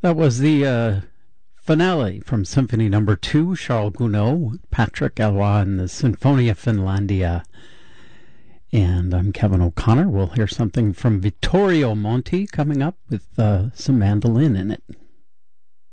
That was the finale from Symphony Number 2, Charles Gounod, Patrick Eloy, and the Sinfonia Finlandia. And I'm Kevin O'Connor. We'll hear something from Vittorio Monti coming up with some mandolin in it.